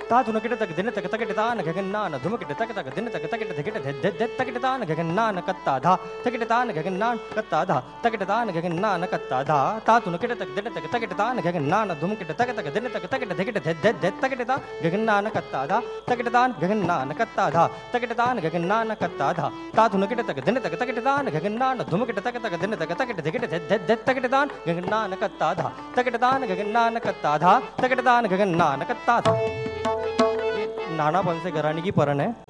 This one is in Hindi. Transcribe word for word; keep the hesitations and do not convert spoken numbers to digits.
ता धुनकिट तक दिन तक तकिट तान गगन्नान धुमकिट तक तक दिन तक तकिट धिकिट धिद धिद तकिट तान गगन्नान कत्ता धा तकिट तान गगन्नान कत्ता धा तकिट तान गगन्नान कत्ता धा ता धुनकिट तक दिन तक तकिट तान गगन्नान धुमकिट तक तक दिन तक तकिट धिकिट धिद धिद धिद तकिट ता गगन्नान कत्ता धा तकिट तान गगन्नान कत्ता धा तकिट तान गगन्नान कत्ता धा ता धुनकिट तक दिन तक तकिट तान गगन्नान धुमकिट तक तक दिन तक तकिट धिकिट धिद धिद धिद तकिट तान गगन्नान कत्ता धा तकिट तान गगन्नान कत्ता धा तकिट तान गगन्नान कत्ता धा। नानापन से घराने की परन है।